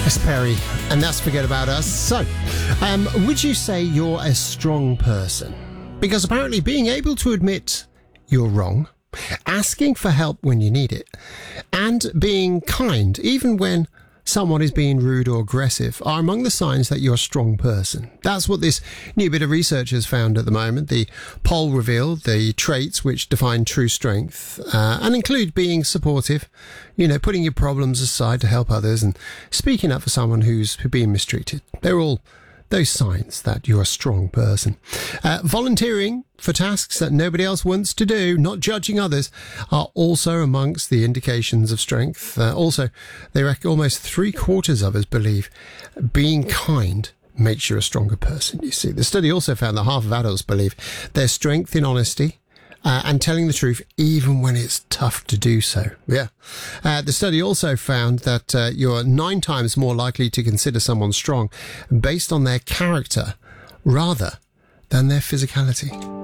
That's Perry, and that's Forget About Us. So, would you say you're a strong person? Because apparently being able to admit you're wrong, asking for help when you need it, and being kind, even when someone is being rude or aggressive, are among the signs that you're a strong person. That's what this new bit of research has found at the moment. The poll revealed the traits which define true strength and include being supportive, putting your problems aside to help others and speaking up for someone who's being mistreated. They're all those signs that you're a strong person. Volunteering for tasks that nobody else wants to do, not judging others, are also amongst the indications of strength. Also, they reckon almost 3/4 of us believe being kind makes you a stronger person. You see, the study also found that half of adults believe there's strength in honesty and telling the truth even when it's tough to do so. Yeah. The study also found that you're 9 times more likely to consider someone strong based on their character rather than their physicality.